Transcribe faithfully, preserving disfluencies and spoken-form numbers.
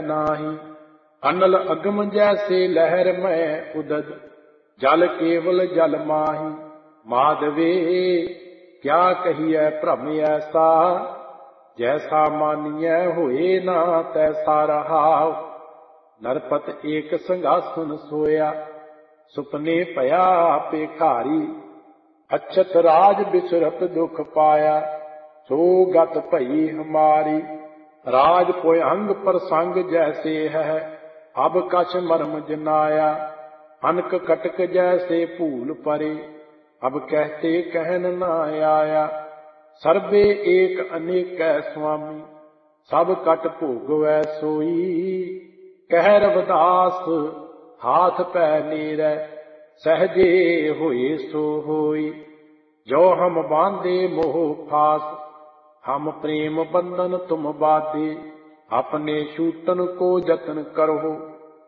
नाही। अनल अगम जैसे लहर में उदद, जल केवल जल माही। माधवे क्या कहिए भ्रम ऐसा, जैसा मानिए होए ना तैसा रहाव। नरपत एक संघासन सोया, सुपने पया पेखारी। अच्छत राज बिसरत दुख पाया, सो गत भई हमारी। राज पोयंग प्रसंग जैसे है, अब कछ मर्म जनाया। अनक कटक जैसे भूल परे, अब कहते कहन न आया। सर्वे एक अनेक स्वामी, सब कट भोगवै सोई। कह रविदास हाथ पै नेरै, सहजे होए सो होई। जो हम बांधे मोह फास, हम प्रेम बंधन तुम बाधे। अपने छूटन को जतन करो,